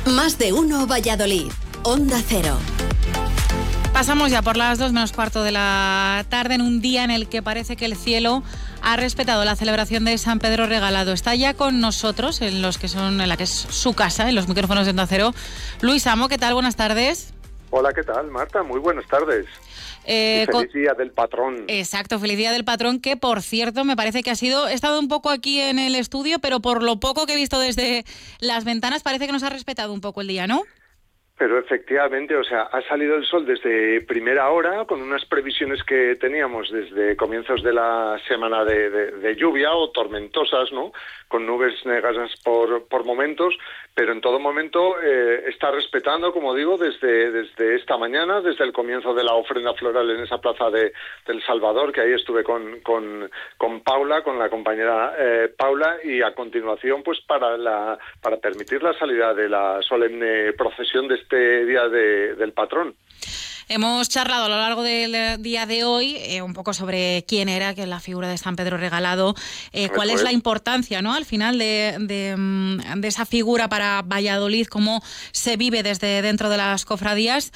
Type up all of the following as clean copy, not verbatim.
Más de uno Valladolid. Onda Cero. Pasamos ya por las 2:15 de la tarde en un día en el que parece que el cielo ha respetado la celebración de San Pedro Regalado. Está ya con nosotros, en la que es su casa, en los micrófonos de Onda Cero, Luis Amo. ¿Qué tal? Buenas tardes. Hola, ¿qué tal, Marta? Muy buenas tardes. Feliz Día del Patrón. Exacto, feliz Día del Patrón, que por cierto me parece que he estado un poco aquí en el estudio, pero por lo poco que he visto desde las ventanas parece que nos ha respetado un poco el día, ¿no? Pero efectivamente, ha salido el sol desde primera hora, con unas previsiones que teníamos desde comienzos de la semana de lluvia o tormentosas, ¿no? Con nubes negras por momentos, pero en todo momento está respetando, como digo, desde esta mañana, desde el comienzo de la ofrenda floral en esa plaza del Salvador, que ahí estuve con Paula, con la compañera Paula, y a continuación, pues para permitir la salida de la solemne procesión de este Día del Patrón. Hemos charlado a lo largo del día de hoy un poco sobre quién era que la figura de San Pedro Regalado, cuál es la importancia, ¿no? Al final de esa figura para Valladolid, cómo se vive desde dentro de las cofradías.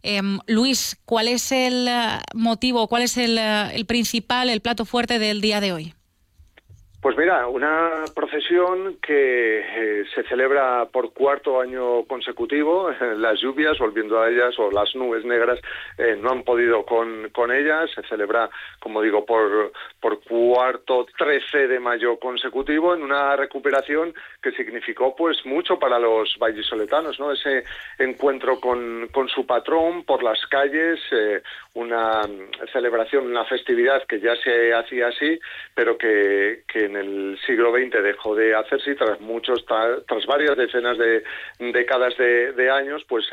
Luis, ¿cuál es el motivo, cuál es el principal, el plato fuerte del día de hoy? Pues mira, una procesión que se celebra por cuarto año consecutivo. Las lluvias, volviendo a ellas, o las nubes negras, no han podido con ellas. Se celebra, como digo, por cuarto 13 de mayo consecutivo, en una recuperación que significó pues mucho para los vallisoletanos, ¿no? Ese encuentro con su patrón por las calles, una celebración, una festividad que ya se hacía así, pero que en el siglo XX dejó de hacerse, y tras varias decenas de décadas de años, pues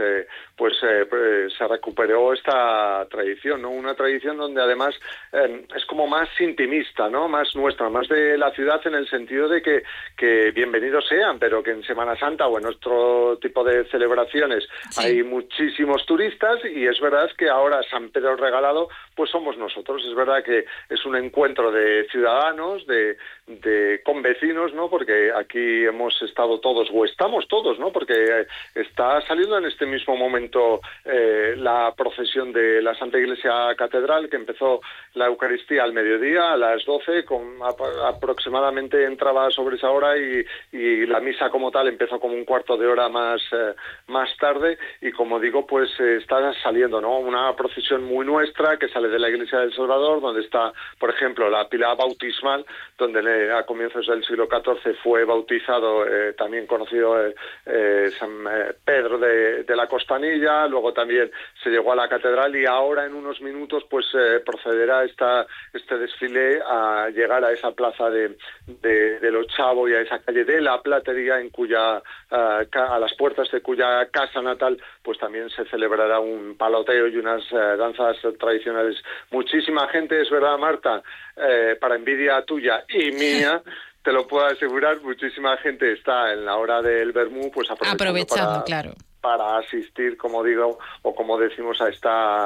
se recuperó esta tradición, ¿no? Una tradición donde además es como más intimista, ¿no? Más nuestra, más de la ciudad, en el sentido de que bienvenidos sean, pero que en Semana Santa o en otro tipo de celebraciones hay muchísimos turistas, y es verdad que ahora San Pedro Regalado pues somos nosotros. Es verdad que es un encuentro de ciudadanos, con vecinos, ¿no? Porque aquí hemos estado todos, o estamos todos, ¿no? Porque está saliendo en este mismo momento la procesión de la Santa Iglesia Catedral, que empezó la Eucaristía al mediodía, a las 12, aproximadamente entraba sobre esa hora, y la misa como tal empezó como un cuarto de hora más tarde, y como digo, pues está saliendo, ¿no? Una procesión muy nuestra que sale de la Iglesia del Salvador, donde está, por ejemplo, la pila bautismal, donde a comienzos del siglo XIV fue bautizado, también conocido San Pedro de la Costanilla. Luego también se llegó a la catedral, y ahora en unos minutos pues procederá este desfile a llegar a esa plaza de los Chavos y a esa calle de la Platería, en cuya a las puertas de cuya casa natal pues también se celebrará un paloteo y unas danzas tradicionales. Muchísima gente, es verdad, Marta, para envidia tuya y mía, te lo puedo asegurar, muchísima gente está en la hora del vermú pues aprovechando claro, para asistir, como digo, o como decimos, a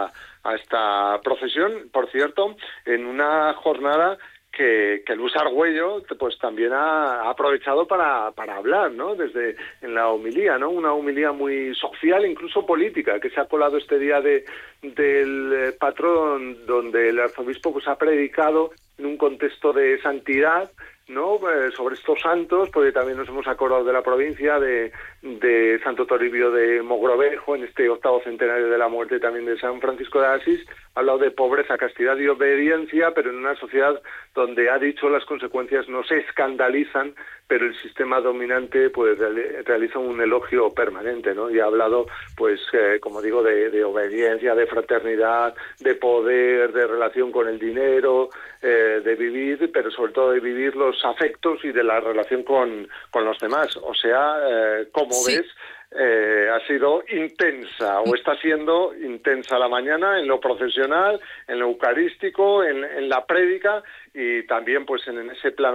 esta procesión, por cierto, en una jornada que Luis Argüello pues también ha aprovechado para hablar, ¿no? En la homilía, ¿no? Una homilía muy social, incluso política, que se ha colado este día del patrón, donde el arzobispo pues ha predicado en un contexto de santidad, ¿no? Sobre estos santos, porque también nos hemos acordado de la provincia de Santo Toribio de Mogrovejo, en este 8º centenario de la muerte también de San Francisco de Asís. Ha hablado de pobreza, castidad y obediencia, pero en una sociedad donde, ha dicho, las consecuencias nos escandalizan, pero el sistema dominante pues realiza un elogio permanente, ¿no? Y ha hablado, pues, como digo, de obediencia, de fraternidad, de poder, de relación con el dinero, de vivir, pero sobre todo de vivir los afectos y de la relación con los demás. O sea, como ves, ha sido intensa, o está siendo intensa la mañana en lo procesional, en lo eucarístico, en la prédica, y también pues en ese plano